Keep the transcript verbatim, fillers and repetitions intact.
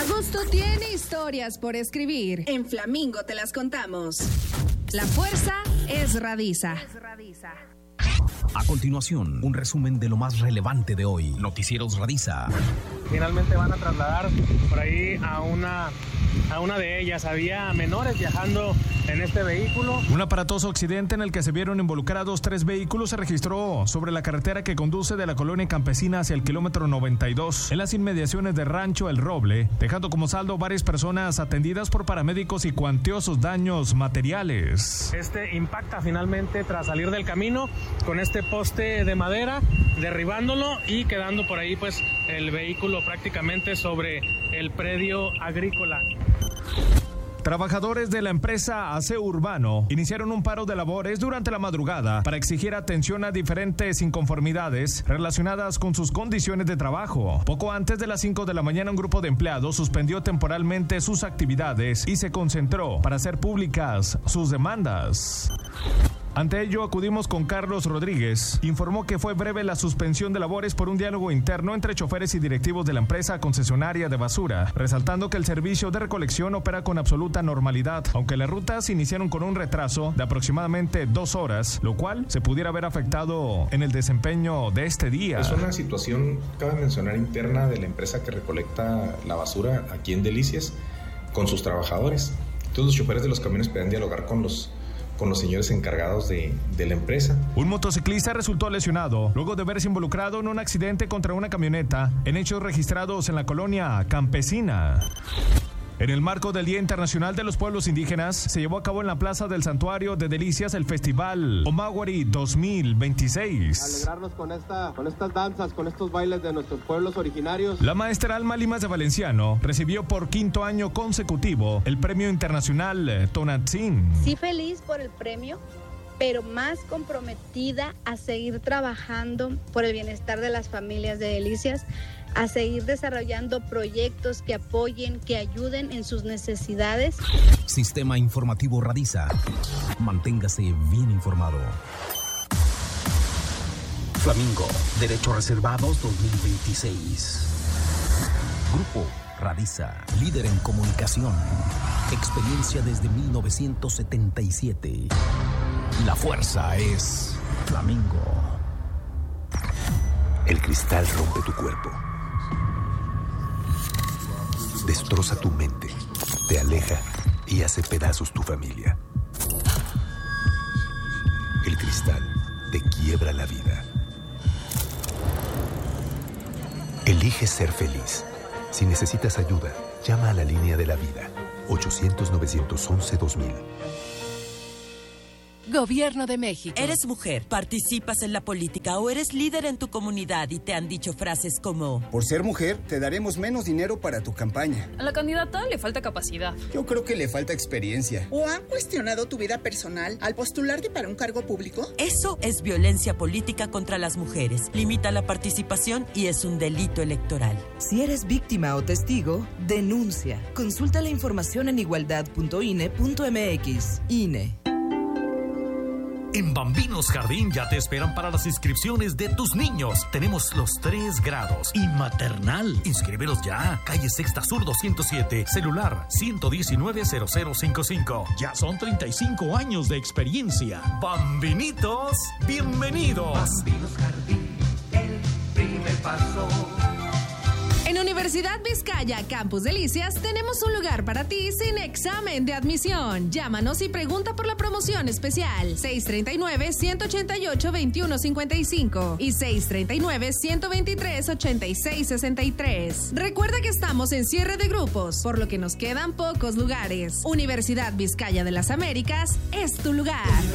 Agosto tiene historias por escribir. En Flamingo te las contamos. La fuerza es Radiza. A continuación, un resumen de lo más relevante de hoy. Noticieros Radiza. Finalmente van a trasladar por ahí a una, a una de ellas. Había menores viajando en este vehículo. Un aparatoso accidente en el que se vieron involucrados tres vehículos se registró sobre la carretera que conduce de la colonia campesina hacia el kilómetro noventa y dos, en las inmediaciones de Rancho El Roble, dejando como saldo varias personas atendidas por paramédicos y cuantiosos daños materiales. Este impacta finalmente tras salir del camino con este poste de madera, derribándolo y quedando por ahí pues el vehículo prácticamente sobre el predio agrícola. Trabajadores de la empresa Aseo Urbano iniciaron un paro de labores durante la madrugada para exigir atención a diferentes inconformidades relacionadas con sus condiciones de trabajo. Poco antes de las cinco de la mañana, un grupo de empleados suspendió temporalmente sus actividades y se concentró para hacer públicas sus demandas. Ante ello, acudimos con Carlos Rodríguez. Informó que fue breve la suspensión de labores por un diálogo interno entre choferes y directivos de la empresa concesionaria de basura, resaltando que el servicio de recolección opera con absoluta normalidad, aunque las rutas iniciaron con un retraso de aproximadamente dos horas, lo cual se pudiera haber afectado en el desempeño de este día. Es una situación, cabe mencionar, interna de la empresa que recolecta la basura aquí en Delicias con sus trabajadores. Todos los choferes de los camiones pueden dialogar con los con los señores encargados de, de la empresa. Un motociclista resultó lesionado luego de verse involucrado en un accidente contra una camioneta en hechos registrados en la colonia campesina. En el marco del Día Internacional de los Pueblos Indígenas, se llevó a cabo en la Plaza del Santuario de Delicias el Festival Omawari dos mil veintiséis. Alegrarnos con, esta, con estas danzas, con estos bailes de nuestros pueblos originarios. La maestra Alma Limas de Valenciano recibió por quinto año consecutivo el Premio Internacional Tonatzin. Sí, feliz por el premio, pero más comprometida a seguir trabajando por el bienestar de las familias de Delicias, a seguir desarrollando proyectos que apoyen, que ayuden en sus necesidades. Sistema Informativo Radiza. Manténgase bien informado. Flamingo, Derechos Reservados dos mil veintiséis. Grupo Radiza, líder en comunicación. Experiencia desde mil novecientos setenta y siete. La fuerza es Flamingo. El cristal rompe tu cuerpo. Destroza tu mente, te aleja y hace pedazos tu familia. El cristal te quiebra la vida. Elige ser feliz. Si necesitas ayuda, llama a la línea de la vida. ochocientos, novecientos once, dos mil. Gobierno de México. Eres mujer, participas en la política o eres líder en tu comunidad y te han dicho frases como: por ser mujer, te daremos menos dinero para tu campaña. A la candidata le falta capacidad. Yo creo que le falta experiencia. ¿O han cuestionado tu vida personal al postularte para un cargo público? Eso es violencia política contra las mujeres. Limita la participación y es un delito electoral. Si eres víctima o testigo, denuncia. Consulta la información en igualdad punto i n e punto m x. I N E. En Bambinos Jardín ya te esperan para las inscripciones de tus niños. Tenemos los tres grados y maternal. Inscríbelos ya. Calle Sexta Sur doscientos siete. Celular ciento diecinueve, cero cero cincuenta y cinco. Ya son treinta y cinco años de experiencia. Bambinitos, bienvenidos. Bambinos Jardín, el primer paso. En Universidad Vizcaya, Campus Delicias, tenemos un lugar para ti sin examen de admisión. Llámanos y pregunta por la promoción especial seis tres nueve, uno ocho ocho, dos uno cinco cinco y seis tres nueve, uno dos tres, ocho seis seis tres. Recuerda que estamos en cierre de grupos, por lo que nos quedan pocos lugares. Universidad Vizcaya de las Américas es tu lugar.